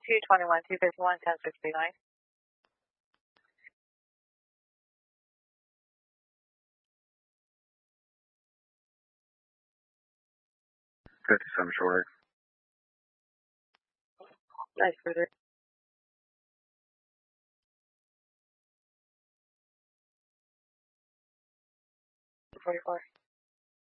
221, 251, 1069. 57 short. Nice cruiser. 44.